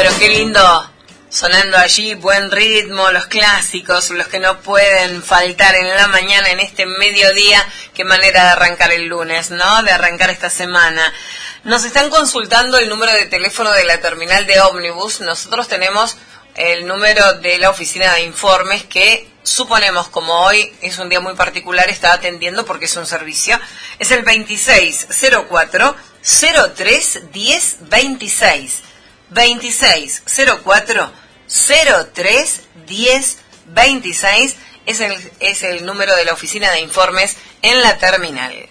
Bueno, qué lindo sonando allí, buen ritmo, los clásicos, los que no pueden faltar en la mañana, en este mediodía. Qué manera de arrancar el lunes, ¿no? De arrancar esta semana. Nos están consultando el número de teléfono de la terminal de ómnibus. Nosotros tenemos el número de la oficina de informes que suponemos, como hoy es un día muy particular, está atendiendo porque es un servicio. Es el 2604 03 10 26. 2604 03 10 26 es el número de la oficina de informes en la terminal.